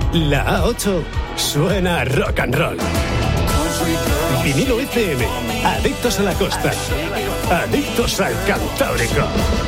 La A8 suena a rock and roll. Vinilo FM, adictos a la costa, adictos al Cantábrico.